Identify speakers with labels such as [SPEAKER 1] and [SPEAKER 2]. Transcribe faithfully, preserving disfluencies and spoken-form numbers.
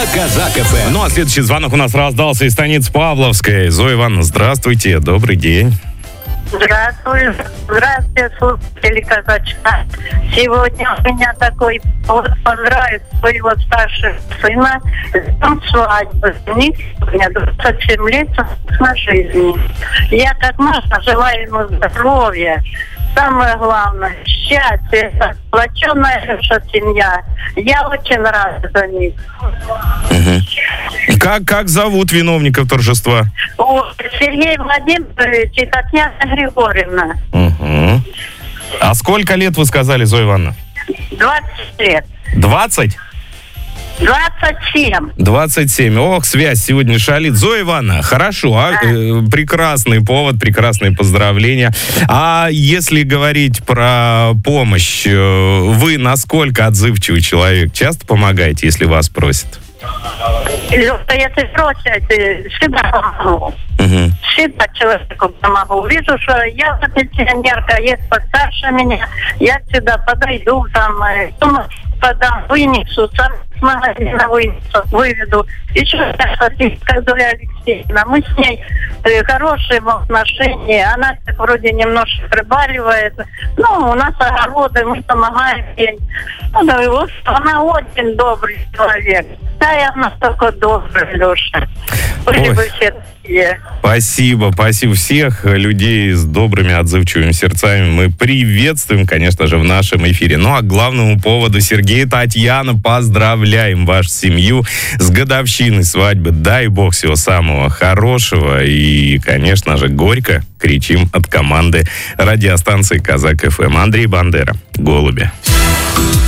[SPEAKER 1] Казак эф эм.
[SPEAKER 2] Ну, а следующий звонок у нас раздался из станицы Павловской. Зоя Ивановна, здравствуйте, добрый день.
[SPEAKER 3] Здравствуй. Здравствуйте, слушатели Казачка. Сегодня у меня такой повод поздравить своего старшего сына с днем свадьбы. У них сегодня двадцать семь лет на жизни. Я как можно желаю ему здоровья. Самое главное, счастье, сплоченная наша семья. Я очень рада за них.
[SPEAKER 2] Угу. Как, как зовут виновников торжества?
[SPEAKER 3] О, Сергей Владимирович и Татьяна Григорьевна.
[SPEAKER 2] Угу. А сколько лет вы сказали, Зоя Ивановна?
[SPEAKER 3] двадцать лет.
[SPEAKER 2] двадцать?
[SPEAKER 3] двадцать семь.
[SPEAKER 2] двадцать семь. Ох, связь сегодня шалит. Зоя Ивановна, хорошо. А, э, прекрасный повод, прекрасные поздравления. А если говорить про помощь, э, вы насколько отзывчивый человек? Часто помогаете, если вас просят?
[SPEAKER 3] Если просят, всегда помогу.
[SPEAKER 2] Угу.
[SPEAKER 3] Всегда человеку помогу. Вижу, что я пенсионерка, есть постарше меня. Я всегда подойду, там, подам, вынесу, сам с магазина вынесу, выведу. Еще раз, как Зоя Алексеевна, мы с ней э, хорошие отношения. Она так вроде немножко прибаливает. Ну, у нас огороды, мы помогаем ей. Ну, да, вот, она очень добрый человек. Да, я настолько добрый, Леша. Были бы все такие.
[SPEAKER 2] Спасибо, спасибо. Всех людей с добрыми, отзывчивыми сердцами мы приветствуем, конечно же, в нашем эфире. Ну, а к главному поводу, Сергей и Татьяна, поздравляем вашу семью с годовщиной свадьбы. Дай бог всего самого хорошего. И, конечно же, горько кричим от команды радиостанции Казак эф эм. Андрей Бандера, «Голуби».